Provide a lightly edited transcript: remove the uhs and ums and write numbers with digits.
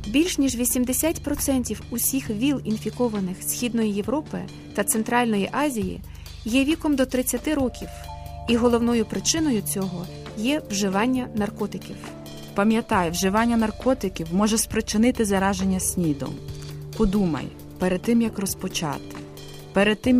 Більш ніж 80% усіх ВІЛ-інфікованих Східної Європи та Центральної Азії є віком до 30 років, і головною причиною цього є вживання наркотиків. Пам'ятай, вживання наркотиків може спричинити зараження СНІДом. Подумай, перед тим, як розпочати. Перед тим,